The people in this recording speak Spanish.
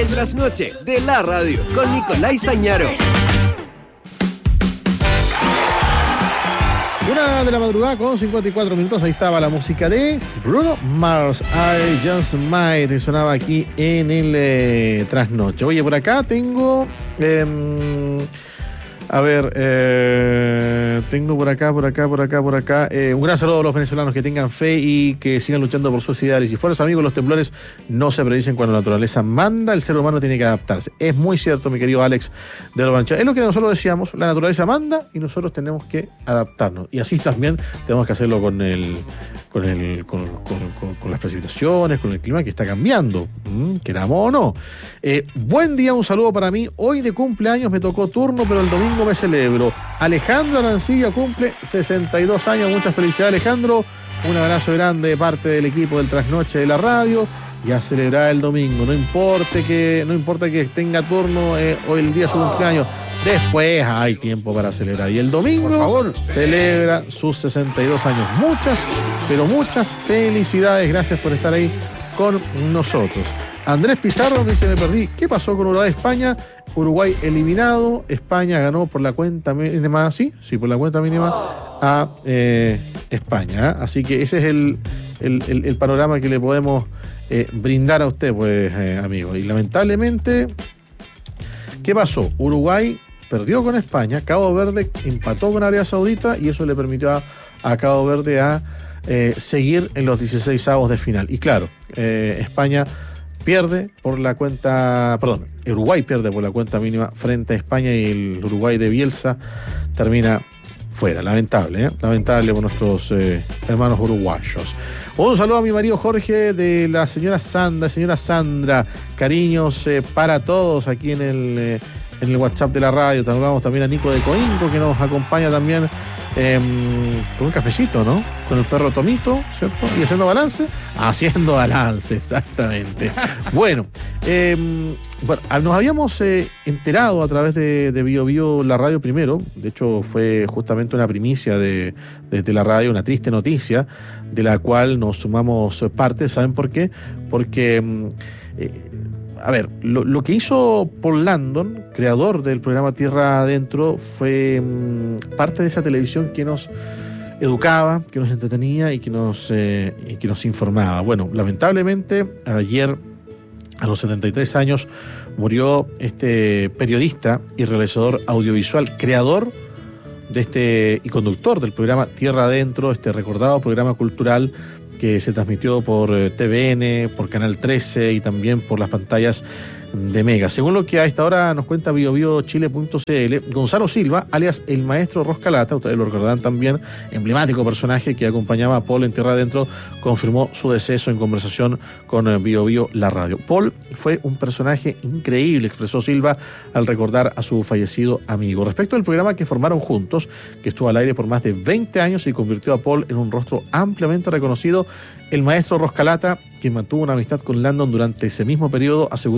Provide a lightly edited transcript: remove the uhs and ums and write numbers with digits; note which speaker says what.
Speaker 1: El trasnoche de la radio con Nicolás Stagnaro.
Speaker 2: 1 de la madrugada con 54 minutos. Ahí estaba la música de Bruno Mars, I Just Might, que sonaba aquí en el trasnoche. Oye, por acá tengo... tengo por acá, un gran saludo a los venezolanos, que tengan fe y que sigan luchando por sus ideales. Y fuerzas, amigos, los temblores no se predicen cuando la naturaleza manda, el ser humano tiene que adaptarse. Es muy cierto, mi querido Alex de Lobancha. Es lo que nosotros decíamos, la naturaleza manda y nosotros tenemos que adaptarnos. Y así también tenemos que hacerlo con las precipitaciones, con el clima que está cambiando, queramos o no. Buen día, un saludo para mí. Hoy de cumpleaños me tocó turno, pero el domingo me celebro. Alejandro Arancibia cumple 62 años. Muchas felicidades, Alejandro. Un abrazo grande de parte del equipo del Trasnoche de la radio. Y a celebrar el domingo. No importa que tenga turno hoy el día de su cumpleaños. Después hay tiempo para celebrar. Y el domingo, por favor, celebra sus 62 años. Muchas felicidades. Gracias por estar ahí con nosotros. Andrés Pizarro me dice: me perdí. ¿Qué pasó con Uruguay-España? Uruguay eliminado. España ganó por la cuenta mínima. Sí, por la cuenta mínima a España. Así que ese es el panorama que le podemos brindar a usted, pues, amigo. Y lamentablemente, ¿qué pasó? Uruguay perdió con España. Cabo Verde empató con Arabia Saudita y eso le permitió a Cabo Verde a seguir en los 16avos de final. Y claro, Uruguay pierde por la cuenta mínima frente a España y el Uruguay de Bielsa termina fuera. Lamentable por nuestros hermanos uruguayos. Un saludo a mi marido Jorge de la señora Sandra. Cariños para todos aquí en el WhatsApp de la radio. Saludamos también a Nico de Coinco, que nos acompaña también con un cafecito, ¿no? Con el perro Tomito, ¿cierto? Y haciendo balance. Haciendo balance, exactamente. Bueno, nos habíamos enterado a través de Bio Bio la radio primero. De hecho, fue justamente una primicia de la radio, una triste noticia, de la cual nos sumamos parte. ¿Saben por qué? Porque... lo que hizo Paul Landon, creador del programa Tierra Adentro, fue parte de esa televisión que nos educaba, que nos entretenía y que nos informaba. Bueno, lamentablemente, ayer, a los 73 años, murió este periodista y realizador audiovisual, creador y conductor del programa Tierra Adentro, este recordado programa cultural que se transmitió por TVN, por Canal 13 y también por las pantallas de Mega. Según lo que a esta hora nos cuenta biobiochile.cl, Gonzalo Silva, alias el maestro Roscalata, ustedes lo recordarán también, emblemático personaje que acompañaba a Paul en Tierra Adentro, confirmó su deceso en conversación con Bio Bio la radio. Paul fue un personaje increíble, expresó Silva al recordar a su fallecido amigo. Respecto al programa que formaron juntos, que estuvo al aire por más de 20 años y convirtió a Paul en un rostro ampliamente reconocido, el maestro Roscalata, quien mantuvo una amistad con Landon durante ese mismo periodo, aseguró